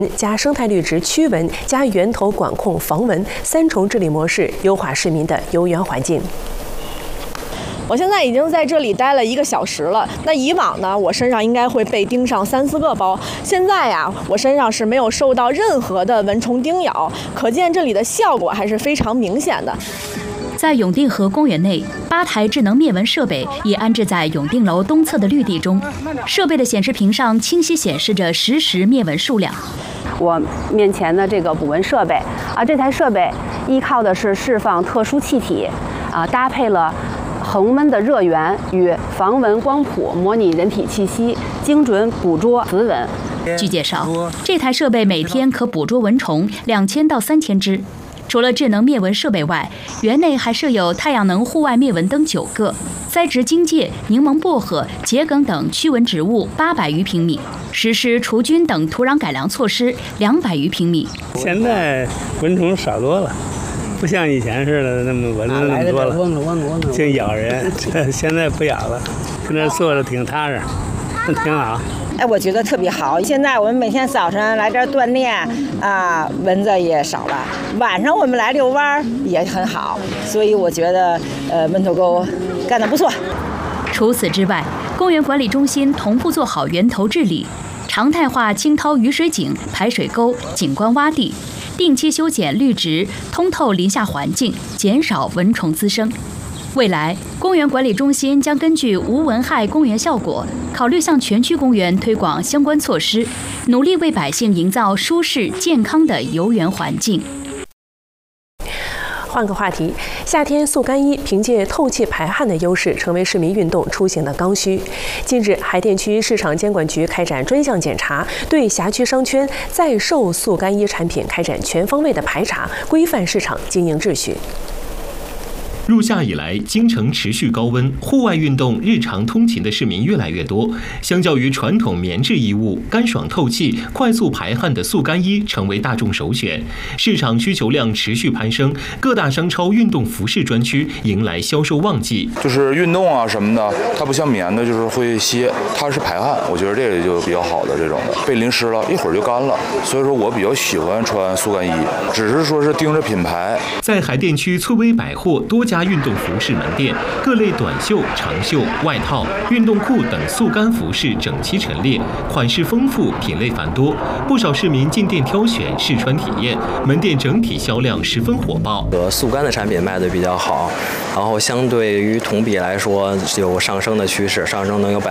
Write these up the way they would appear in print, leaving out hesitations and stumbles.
加生态绿植驱蚊加源头管控防蚊3重治理模式，优化市民的游园环境。 我现在已经在这里待了1个小时了。那以往呢，我身上应该会被叮上3、4个包。现在呀，我身上是没有受到任何的蚊虫叮咬，可见这里的效果还是非常明显的。 在永定河公园内，8台智能灭蚊设备已安置在永定楼东侧的绿地中。设备的显示屏上清晰显示着实时灭蚊数量。 我面前的这个捕蚊设备这台设备依靠的是释放特殊气体搭配了恒温的热源与防蚊光谱，模拟人体气息，精准捕捉雌蚊。 据介绍，这台设备每天可捕捉蚊虫2000到3000只。除了智能灭蚊设备外，园内还设有太阳能户外灭蚊灯9个，栽植荆芥、柠檬薄荷、桔梗等驱蚊植物800余平米，实施除菌等土壤改良措施200余平米。 现在蚊虫少多了，不像以前似的那么蚊子那么多了，就咬人。现在不咬了，跟这坐着挺踏实，挺好。 我觉得特别好。现在我们每天早晨来这儿锻炼蚊子也少了。晚上我们来遛弯也很好，所以我觉得门头沟干得不错。 除此之外，公园管理中心同步做好源头治理，常态化清掏雨水井、排水沟、景观洼地，定期修剪绿植，通透林下环境，减少蚊虫滋生。未来，公园管理中心将根据无蚊害公园效果，考虑向全区公园推广相关措施，努力为百姓营造舒适健康的游园环境。 换个话题，夏天速干衣凭借透气排汗的优势，成为市民运动出行的刚需。近日，海淀区市场监管局开展专项检查，对辖区商圈在售速干衣产品开展全方位的排查，规范市场经营秩序。 入夏以来，京城持续高温，户外运动、日常通勤的市民越来越多。相较于传统棉质衣物，干爽透气、快速排汗的速干衣成为大众首选。市场需求量持续攀升，各大商超运动服饰专区迎来销售旺季。 就是运动什么的，它不像棉的，就是会歇，它是排汗，我觉得这个就比较好的这种的，被淋湿了一会儿就干了。所以说我比较喜欢穿速干衣，只是说是盯着品牌。 在海淀区翠微百货多家运动服饰门店，各类短袖、长袖、外套、运动裤等速干服饰整齐陈列，款式丰富，品类繁多。不少市民进店挑选、试穿体验，门店整体销量十分火爆。 速干的产品卖得比较好，然后相对于同比来说有上升的趋势，上升能有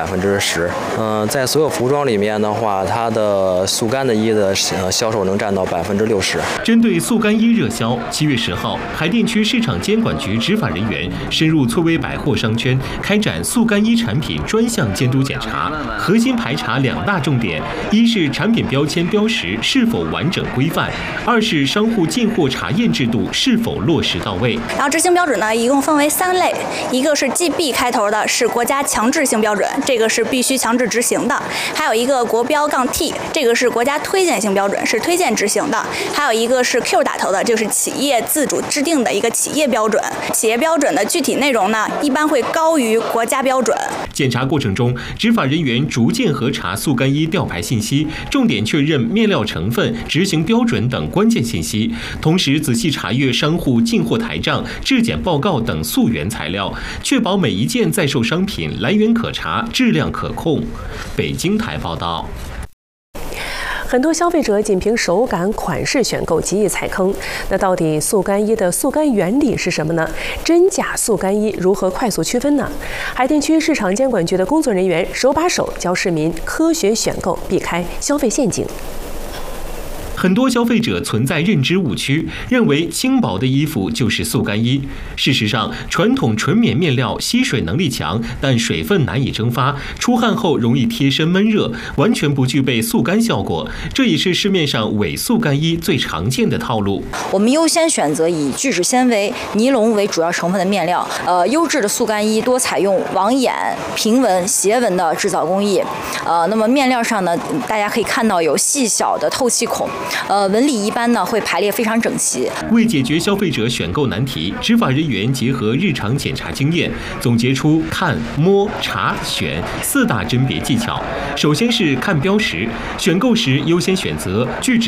10%。在所有服装里面的话，它的速干的衣的销售能占到60%。 针对速干衣热销，7月10号，海淀区市场监管局执法人员深入翠微百货商圈，开展速干衣产品专项监督检查，核心排查2大重点：一是产品标签标识是否完整规范；二是商户进货查验制度是否落实到位。 然后执行标准呢，一共分为3类，一个是 GB 开头的，是国家强制性标准，这个是必须强制执行的；还有一个国标-T， 这个是国家推荐性标准，是推荐执行的；还有一个是 Q 打头的，就是企业自主制定的一个企业标准。企业标准的具体内容呢，一般会高于国家标准。 检查过程中，执法人员逐渐核查速干衣吊牌信息，重点确认面料成分、执行标准等关键信息，同时仔细查阅商户进货台账、质检报告等溯源材料，确保每一件在售商品来源可查、质量可控。北京台报道。 很多消费者仅凭手感、款式选购，极易踩坑。那到底速干衣的速干原理是什么呢？真假速干衣如何快速区分呢？海淀区市场监管局的工作人员手把手教市民科学选购，避开消费陷阱。 很多消费者存在认知误区，认为轻薄的衣服就是速干衣。事实上，传统纯棉面料吸水能力强，但水分难以蒸发，出汗后容易贴身闷热，完全不具备速干效果。这也是市面上伪速干衣最常见的套路。 我们优先选择以聚酯纤维、尼龙为主要成分的面料。优质的速干衣多采用网眼、平纹、斜纹的制造工艺。那么面料上呢，大家可以看到有细小的透气孔。纹理一般呢会排列非常整齐。 为解决消费者选购难题，执法人员结合日常检查经验，总结出看、摸、查、选4大甄别技巧。首先是看标识，选购时优先选择聚酯